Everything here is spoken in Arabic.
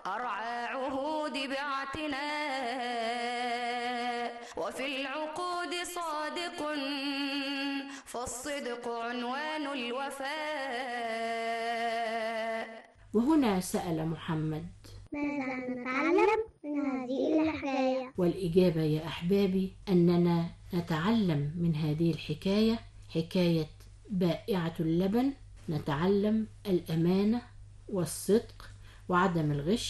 أرعى عهود باعتناء، وفي العقود صادق، فالصدق عنوان الوفاء. وهنا سأل محمد: ماذا نتعلم من هذه الحكاية؟ والإجابة يا أحبابي أننا نتعلم من هذه الحكاية، حكاية بائعة اللبن، نتعلم الأمانة والصدق وعدم الغش